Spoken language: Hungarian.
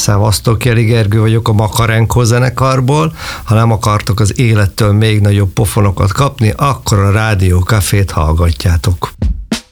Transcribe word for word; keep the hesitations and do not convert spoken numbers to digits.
Szevasztok, Jeli Gergő vagyok a Makarenko zenekarból. Ha nem akartok az élettől még nagyobb pofonokat kapni, akkor a Rádió Cafét hallgatjátok.